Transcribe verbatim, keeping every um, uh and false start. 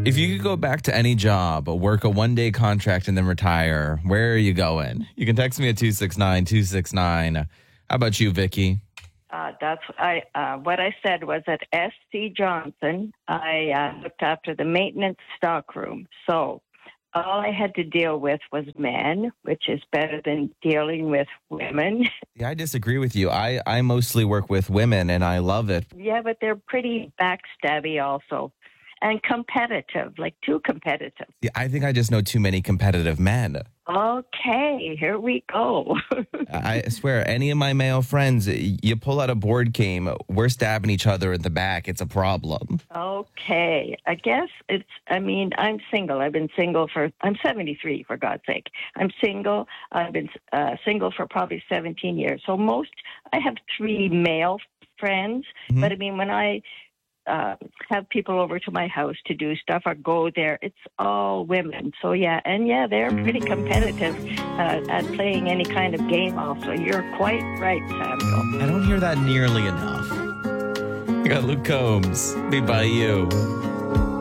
If you could go back to any job, work a one-day contract, and then retire, where are you going? You can text me at two six nine, two six nine. How about you, Vicky? Uh, that's I. Uh, what I said was at S C Johnson, I uh, looked after the maintenance stockroom. So all I had to deal with was men, which is better than dealing with women. Yeah, I disagree with you. I, I mostly work with women, and I love it. Yeah, but they're pretty backstabby also. And competitive, like too competitive. Yeah, I think I just know too many competitive men. Okay, here we go. I swear, any of my male friends, you pull out a board game, we're stabbing each other in the back. It's a problem. Okay, I guess it's, I mean, I'm single. I've been single for, I'm seventy-three, for God's sake. I'm single. I've been uh, single for probably seventeen years. So most, I have three male friends. Mm-hmm. But I mean, when I Uh, have people over to my house to do stuff or go there, it's all women. So yeah, and yeah, they're pretty competitive uh, at playing any kind of game also. You're quite right, Samuel. I don't hear that nearly enough. I got Luke Combs, Be By You.